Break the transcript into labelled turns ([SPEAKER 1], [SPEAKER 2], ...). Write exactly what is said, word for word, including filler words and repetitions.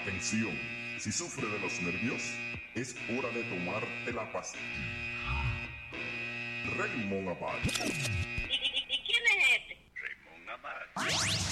[SPEAKER 1] Atención, si sufre de los nervios, es hora de tomarte la pastilla. Raymond Abad.
[SPEAKER 2] ¿Y, y, y quién es este?
[SPEAKER 3] Raymond Abad.